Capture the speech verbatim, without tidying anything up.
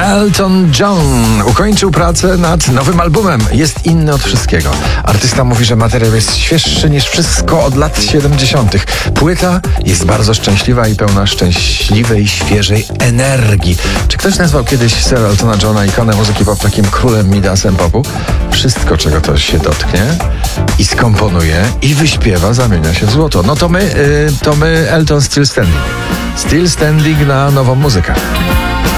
Elton John ukończył pracę nad nowym albumem. Jest inny od wszystkiego. Artysta mówi, że materiał jest świeższy niż wszystko od lat siedemdziesiątych. Płyta jest bardzo szczęśliwa i pełna szczęśliwej, świeżej energii. Czy ktoś nazwał kiedyś Sir Eltona Johna, ikonę muzyki pop, takim królem Midasem popu? Wszystko, czego to się dotknie i skomponuje i wyśpiewa, zamienia się w złoto. No to my, yy, to my Elton Still Standing. Still Standing na nową muzykę.